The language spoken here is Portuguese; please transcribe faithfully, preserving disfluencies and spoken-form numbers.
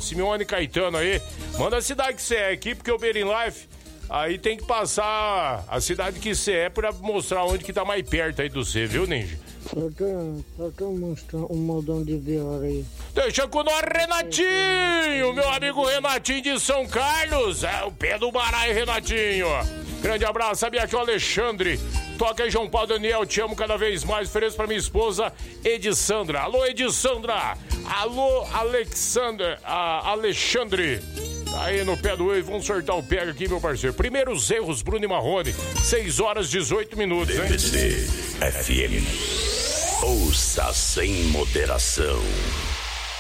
Simeone Caetano aí. Manda a cidade que você é aqui, porque o Berin Life aí tem que passar a cidade que você é pra mostrar onde que tá mais perto aí do você, viu, Ninja? Só tô mostrando um modão de viola aí. Deixa com nós, Renatinho, meu amigo Renatinho de São Carlos. É o pé do baraio, Renatinho. Grande abraço, sabia que o Alexandre toca aí, João Paulo Daniel, te amo cada vez mais. Ofereço pra minha esposa, Edissandra. Alô, Edissandra. Alô, Alexandre. Ah, Alexandre. Aí no pé do Wave, vamos sortar o pega aqui, meu parceiro. Primeiros erros, Bruno e Marrone. seis horas e dezoito minutos, hein? D B C F M. Ouça sem moderação.